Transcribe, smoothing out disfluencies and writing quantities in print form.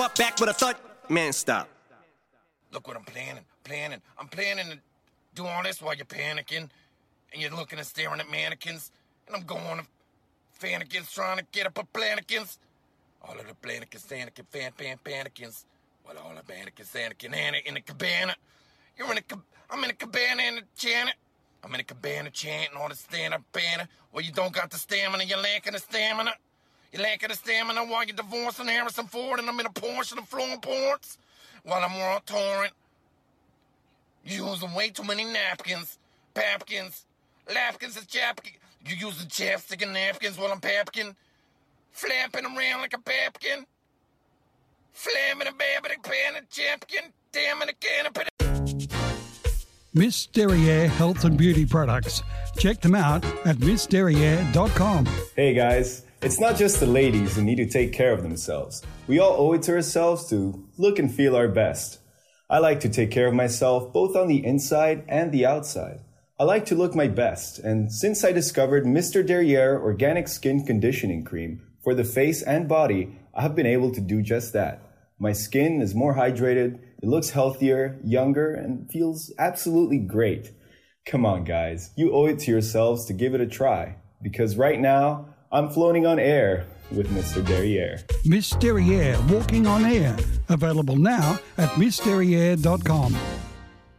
Back with a thud. Man, stop. Look what I'm planning. I'm planning to do all this while you're panicking. And you're looking and staring at mannequins. And I'm going to fannikins trying to get up a planikins. All of the planikins, panikins. Well, all the mannequins, Anakin, Anna in the cabana. I'm in a cabana in the Janet. I'm in a cabana chanting all the stand-up banner. Well, you don't got the stamina, you're lacking the stamina. You're lacking the stamina while you're divorcing Harrison Ford and I'm in a Porsche and flowing ports. While I'm on torrent. You're using way too many napkins. Papkins. Lapkins and chapkins. You're using chapstick and napkins while I'm papkin. Flapping around like a papkin. Flamming a babbing pan and champion. Damn it, a can of Miss Derriere Health and Beauty Products. Check them out at missderriere.com. Hey guys, it's not just the ladies who need to take care of themselves. We all owe it to ourselves to look and feel our best. I like to take care of myself both on the inside and the outside. I like to look my best, and since I discovered Mr. Derriere Organic Skin Conditioning Cream for the face and body, I have been able to do just that. My skin is more hydrated, it looks healthier, younger, and feels absolutely great. Come on, guys, you owe it to yourselves to give it a try, because right now, I'm floating on air with Mr. Derriere. Miss Derriere Walking on Air. Available now at missderriere.com.